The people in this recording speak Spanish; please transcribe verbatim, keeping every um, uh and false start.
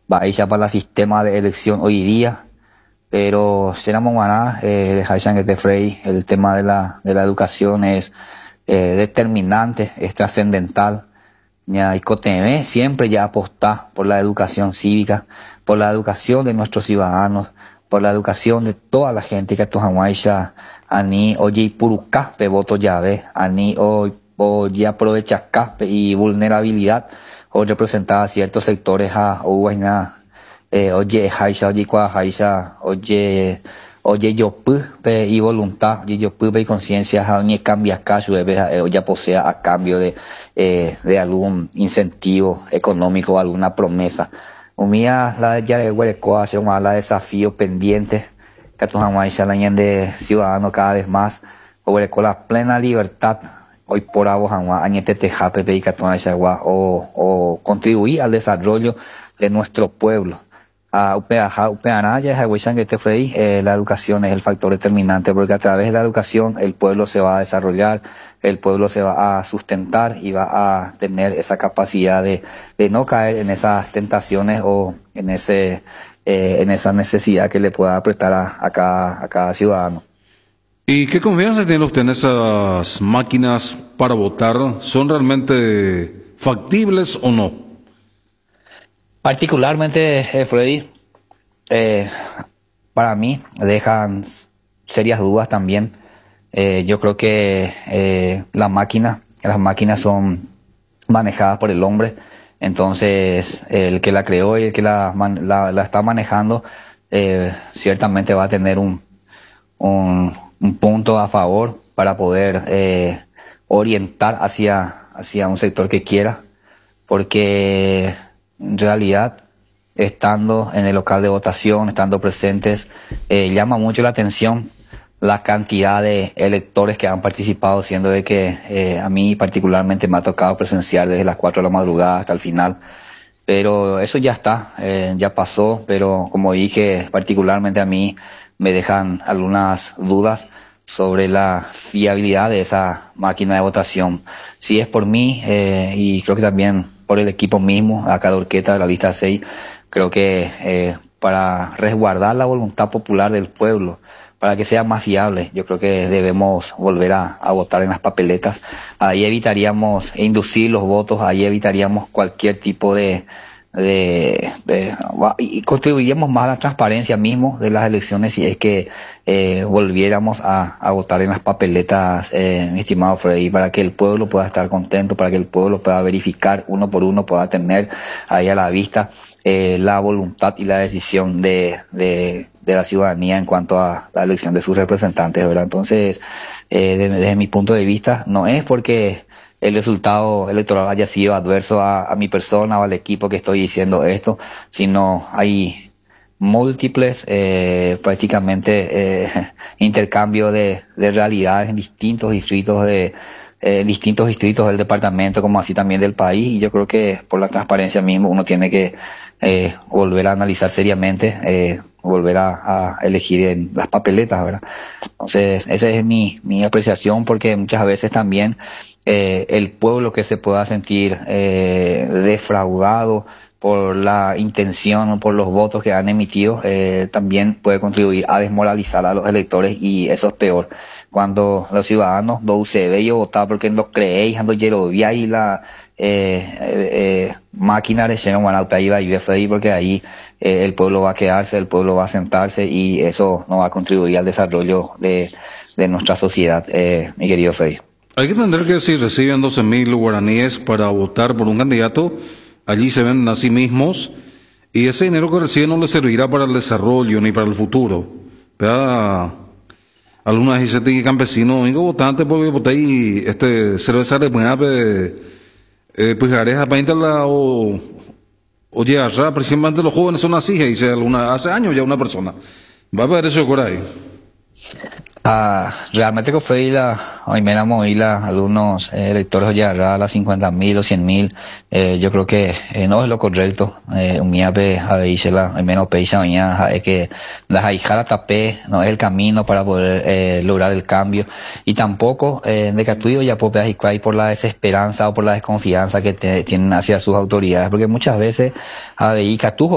va a ir para el sistema de elección hoy día, pero será maná, eh, que te frey, el tema de la, de la educación es eh, determinante, es trascendental. Y Coteme siempre ya apostá por la educación cívica, por la educación de nuestros ciudadanos, por la educación de toda la gente que tu Hawaiisha, ani oye purucaspe voto llave, ani o oye aprovecha caspe y vulnerabilidad, o representar ciertos sectores a Uwaina, eh, oye Haisha, oye Kwa Haisha, oye oye yo pe y voluntad, oye yo pe y conciencia, ni cambia caso, o ya posea a cambio de eh, de algún incentivo económico, alguna promesa. Umía la ya de Huerecoa, hace un ala desafío pendiente, que tu jamás se alañen de ciudadanos cada vez más, Huerecoa la plena libertad, hoy por abo jamás, añete tejape, pe y o, o contribuir al desarrollo de nuestro pueblo. A Upeaja, Upeanaya, que te fue eh, la educación es el factor determinante, porque a través de la educación el pueblo se va a desarrollar, el pueblo se va a sustentar y va a tener esa capacidad de, de no caer en esas tentaciones o en ese eh, en esa necesidad que le pueda apretar a, a, cada, a cada ciudadano. ¿Y qué confianza tiene usted en esas máquinas para votar? ¿Son realmente factibles o no? Particularmente, eh, Freddy, eh, para mí dejan serias dudas también. Eh, yo creo que eh, la máquina, las máquinas son manejadas por el hombre, entonces el que la creó y el que la, la, la está manejando eh, ciertamente va a tener un, un, un punto a favor para poder eh, orientar hacia, hacia un sector que quiera, porque en realidad, estando en el local de votación, estando presentes, eh, llama mucho la atención la cantidad de electores que han participado, siendo de que eh, a mí particularmente me ha tocado presenciar desde las cuatro de la madrugada hasta el final. Pero eso ya está, eh, ya pasó, pero como dije, particularmente a mí me dejan algunas dudas sobre la fiabilidad de esa máquina de votación. Si es por mí, eh, y creo que también por el equipo mismo, acá de Orqueta de la Lista seis, creo que eh, para resguardar la voluntad popular del pueblo, para que sea más fiable, yo creo que debemos volver a, a votar en las papeletas. Ahí evitaríamos inducir los votos, ahí evitaríamos cualquier tipo de... de, de y contribuiríamos más a la transparencia mismo de las elecciones si es que eh, volviéramos a, a votar en las papeletas, eh, mi estimado Freddy, para que el pueblo pueda estar contento, para que el pueblo pueda verificar uno por uno, pueda tener ahí a la vista eh, la voluntad y la decisión de, de, de la ciudadanía en cuanto a la elección de sus representantes, ¿verdad? Entonces, eh, desde, desde mi punto de vista, no es porque el resultado electoral haya sido adverso a, a mi persona o al equipo que estoy diciendo esto, sino hay múltiples, eh, prácticamente, eh, intercambio de, de realidades en distintos distritos de, eh, distintos distritos del departamento, como así también del país, y yo creo que por la transparencia mismo uno tiene que eh, volver a analizar seriamente, eh, volver a, a elegir en las papeletas, ¿verdad? Entonces, esa es mi, mi apreciación, porque muchas veces también Eh, el pueblo que se pueda sentir eh, defraudado por la intención, por los votos que han emitido, eh, también puede contribuir a desmoralizar a los electores, y eso es peor. Cuando los ciudadanos no se ve yo votar porque no creéis, ando yerovia y la eh, eh, eh, máquina de Shannon Wanalpa iba y Freddy, porque ahí eh, el pueblo va a quedarse, el pueblo va a sentarse, y eso no va a contribuir al desarrollo de, de nuestra sociedad, eh, mi querido Freddy. Hay que entender que si reciben doce mil guaraníes para votar por un candidato, allí se ven a sí mismos, y ese dinero que reciben no les servirá para el desarrollo ni para el futuro. ¿Verdad? Algunas dicen que campesinos, vengo votante porque voté y este cerveza de buena eh, pues areja para intentarla o oye, principalmente los jóvenes son así, dice alguna, hace años ya una persona. Va a ver eso por ahí. Ah, realmente que fue la, hoy me la movila algunos eh, electores ya a las cincuenta mil o cien mil, eh, yo creo que eh, no es lo correcto, eh, un miape a veisela, al menos peisa mañana, es que las aijara tapé, no es el camino para poder eh, lograr el cambio, y tampoco eh, de que tuyo ya pope ajicuay por la desesperanza o por la desconfianza que te, tienen hacia sus autoridades, porque muchas veces a veí